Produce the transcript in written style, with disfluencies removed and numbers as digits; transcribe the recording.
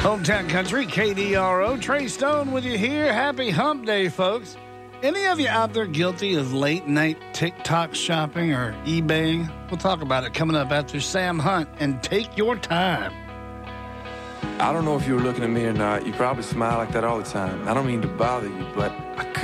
Hometown Country, KDRO. Trey Stone with you here. Happy Hump Day, folks. Any of you out there guilty of late-night TikTok shopping or eBaying? We'll talk about it coming up after Sam Hunt and Take Your Time. I don't know if you were looking at me or not. You probably smile like that all the time. I don't mean to bother you, but I